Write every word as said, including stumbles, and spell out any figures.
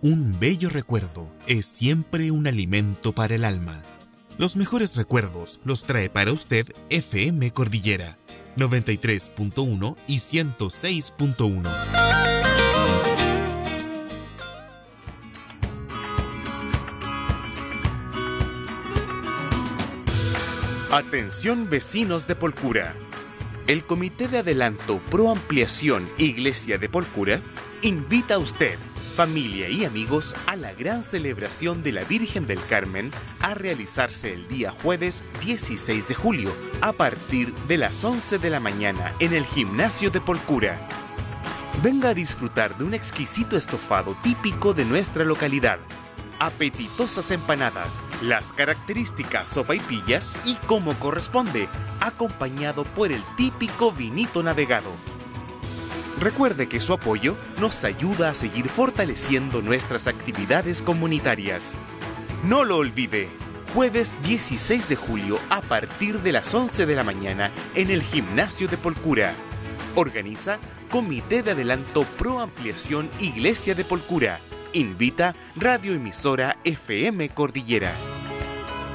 Un bello recuerdo es siempre un alimento para el alma. Los mejores recuerdos los trae para usted F M Cordillera, noventa y tres punto uno y ciento seis punto uno. Atención vecinos de Polcura. El Comité de Adelanto Pro Ampliación Iglesia de Polcura invita a usted, familia y amigos a la gran celebración de la Virgen del Carmen a realizarse el día jueves dieciséis de julio a partir de las once de la mañana en el gimnasio de Polcura. Venga a disfrutar de un exquisito estofado típico de nuestra localidad, apetitosas empanadas, las características sopaipillas y como corresponde, acompañado por el típico vinito navegado. Recuerde que su apoyo nos ayuda a seguir fortaleciendo nuestras actividades comunitarias. No lo olvide, jueves dieciséis de julio a partir de las once de la mañana en el gimnasio de Polcura. Organiza Comité de Adelanto Pro Ampliación Iglesia de Polcura. Invita radioemisora F M Cordillera.